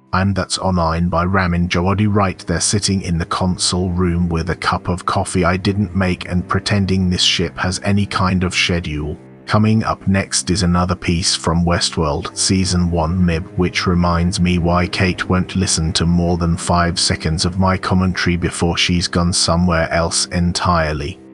And that's online by Ramin Djawadi right there sitting in the console room with a cup of coffee I didn't make and pretending this ship has any kind of schedule. Coming up next is another piece from Westworld Season 1 MIB, which reminds me why Kate won't listen to more than 5 seconds of my commentary before she's gone somewhere else entirely.